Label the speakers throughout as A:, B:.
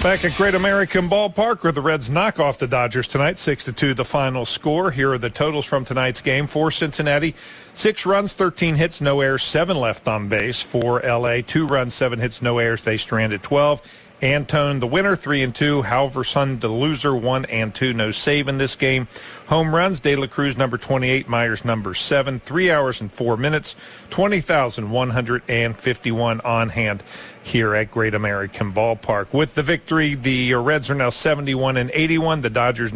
A: Back at Great American Ballpark, where the Reds knock off the Dodgers tonight, 6-2 the final score. Here are the totals from tonight's game. For Cincinnati, 6 runs, 13 hits, no errors, 7 left on base. For L.A., 2 runs, 7 hits, no errors. They stranded 12. Antone, the winner, 3-2. Halverson, the loser, 1-2. No save in this game. Home runs, De La Cruz, number 28, Myers, number 7. 3 hours and 4 minutes, 20,151 on hand here at Great American Ballpark. With the victory, the Reds are now 71-81. The Dodgers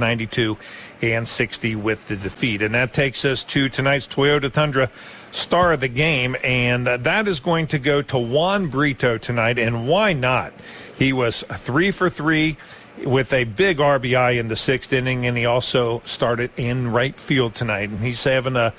A: 92-60 with the defeat. And that takes us to tonight's Toyota Tundra star of the game, and that is going to go to Juan Brito tonight. And why not? He was 3 for 3 with a big RBI in the 6th inning, and he also started in right field tonight. And he's having a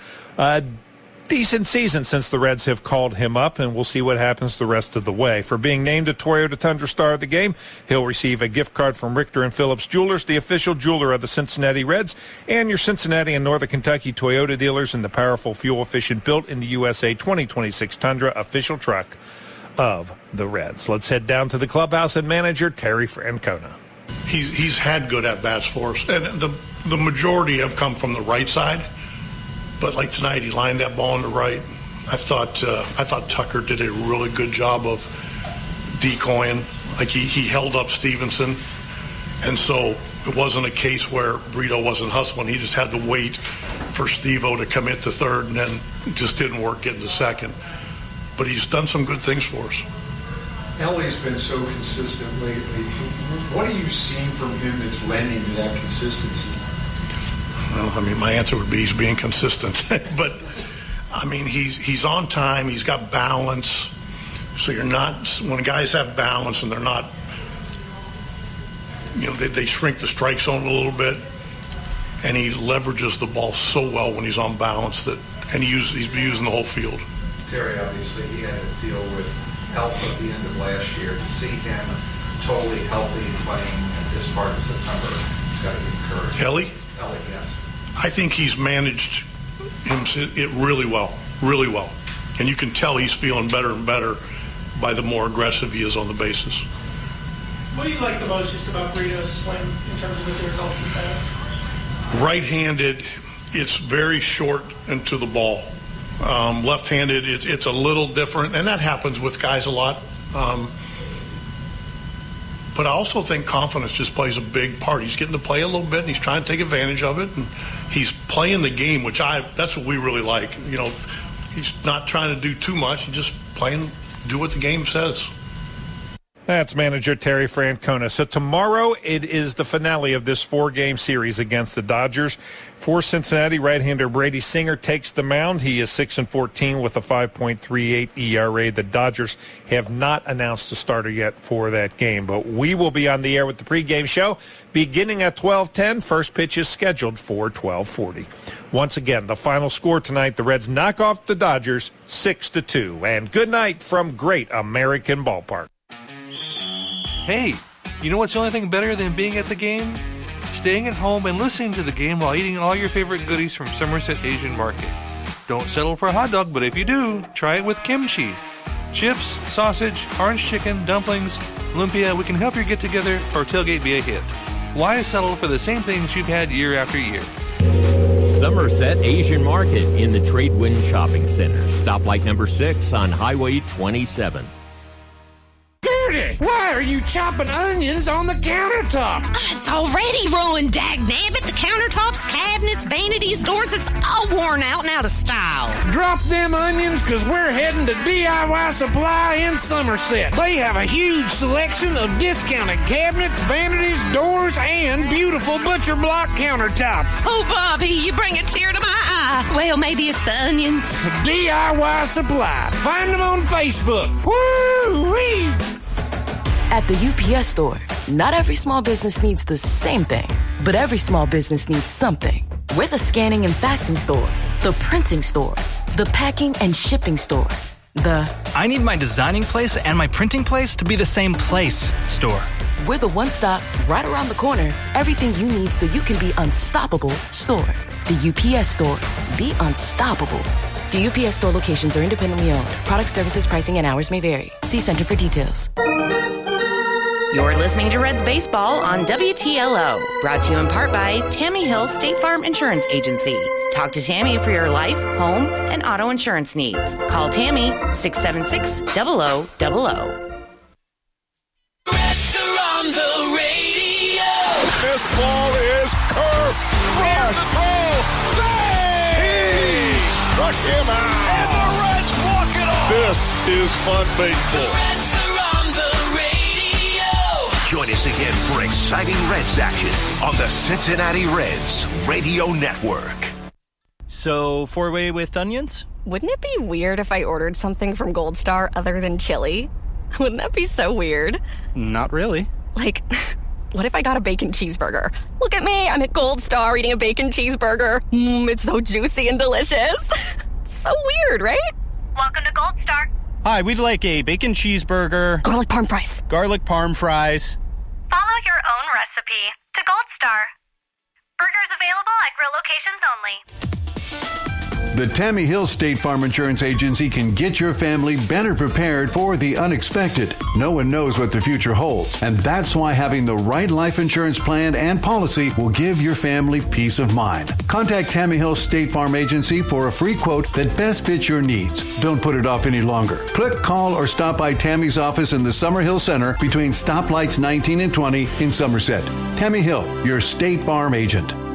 A: decent season since the Reds have called him up, and we'll see what happens the rest of the way. For being named a Toyota Tundra star of the game, he'll receive a gift card from Richter and Phillips Jewelers, the official jeweler of the Cincinnati Reds, and your Cincinnati and Northern Kentucky Toyota dealers in the powerful, fuel-efficient, built in the USA 2026 Tundra official truck of the Reds. Let's head down to the clubhouse and manager Terry Francona.
B: He's had good at-bats for us, and the majority have come from the right side. But like tonight, he lined that ball on the right. I thought Tucker did a really good job of decoying. Like he held up Stevenson, and so it wasn't a case where Brito wasn't hustling. He just had to wait for Steve-O to commit to third, and then it just didn't work getting to second. But he's done some good things for us.
C: Ellie's been so consistent lately. What are you seeing from him that's lending to that consistency?
B: Well, I mean, my answer would be he's being consistent. But, I mean, he's on time. He's got balance. So you're not – when guys have balance and they're not – you know, they shrink the strike zone a little bit. And he leverages the ball so well when he's on balance that – and he's using the whole field.
D: Terry, obviously, he had to deal with health at the end of last year. To see him totally healthy playing at this part of September, it's got to be encouraging.
B: Ellie,
D: yes.
B: I think he's managed it really well. And you can tell he's feeling better and better by the more aggressive he is on the bases.
E: What do you like the most just about Brito's swing in terms of what the results he's had?
B: Right-handed, it's very short and to the ball. Left-handed, it's a little different, and that happens with guys a lot. But I also think confidence just plays a big part. He's getting to play a little bit, and he's trying to take advantage of it, and he's playing the game, which that's what we really like. You know, he's not trying to do too much. He's just do what the game says.
A: That's manager Terry Francona. So tomorrow it is the finale of this 4-game series against the Dodgers. For Cincinnati, right-hander Brady Singer takes the mound. He is 6-14 with a 5.38 ERA. The Dodgers have not announced a starter yet for that game, but we will be on the air with the pregame show beginning at 12:10. First pitch is scheduled for 12:40. Once again, the final score tonight, the Reds knock off the Dodgers 6-2. And good night from Great American Ballpark.
F: Hey, you know what's the only thing better than being at the game? Staying at home and listening to the game while eating all your favorite goodies from Somerset Asian Market. Don't settle for a hot dog, but if you do, try it with kimchi. Chips, sausage, orange chicken, dumplings, lumpia, we can help your get-together or tailgate be a hit. Why settle for the same things you've had year after year?
G: Somerset Asian Market in the Tradewind Shopping Center. Stoplight number 6 on Highway 27.
H: Why are you chopping onions on the countertop?
I: It's already ruined, dagnabbit. The countertops, cabinets, vanities, doors, it's all worn out and out of style.
H: Drop them onions, because we're heading to DIY Supply in Somerset. They have a huge selection of discounted cabinets, vanities, doors, and beautiful butcher block countertops.
I: Oh, Bobby, you bring a tear to my eye. Well, maybe it's the onions.
H: DIY Supply. Find them on Facebook. Woo-wee!
J: At the UPS Store, not every small business needs the same thing, but every small business needs something. We're the scanning and faxing store, the printing store, the packing and shipping store, the
K: I need my designing place and my printing place to be the same place store.
J: We're the one-stop, right around the corner, everything you need so you can be unstoppable store. The UPS Store. Be unstoppable. The UPS Store locations are independently owned. Product, services, pricing, and hours may vary. See Center for details.
L: You're listening to Reds Baseball on WTLO, brought to you in part by Tammy Hill State Farm Insurance Agency. Talk to Tammy for your life, home, and auto insurance needs. Call Tammy 676-0000.
M: Reds are on the radio.
N: This ball is curved. Here's the throw. Save! He struck him out. And the Reds walk it off. This is fun baseball.
M: The Reds are on the radio.
O: Join us again for exciting Reds action on the Cincinnati Reds Radio Network.
P: So, 4-way with onions?
Q: Wouldn't it be weird if I ordered something from Gold Star other than chili? Wouldn't that be so weird?
P: Not really.
Q: Like, what if I got a bacon cheeseburger? Look at me, I'm at Gold Star eating a bacon cheeseburger. It's so juicy and delicious. So weird, right?
R: Welcome to Gold Star.
P: Hi, we'd like a bacon cheeseburger.
Q: Garlic parm fries.
P: Garlic parm fries.
R: Follow your own recipe to Gold Star. Burgers available at grill locations only.
S: The Tammy Hill State Farm Insurance Agency can get your family better prepared for the unexpected. No one knows what the future holds, and that's why having the right life insurance plan and policy will give your family peace of mind. Contact Tammy Hill State Farm Agency for a free quote that best fits your needs. Don't put it off any longer. Click, call, or stop by Tammy's office in the Summerhill Center between stoplights 19 and 20 in Somerset. Tammy Hill, your State Farm agent.